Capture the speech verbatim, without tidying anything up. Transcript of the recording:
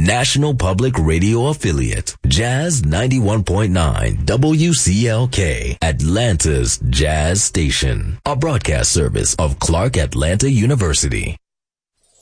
National Public Radio Affiliate, Jazz ninety-one point nine W C L K, Atlanta's Jazz Station, a broadcast service of Clark Atlanta University.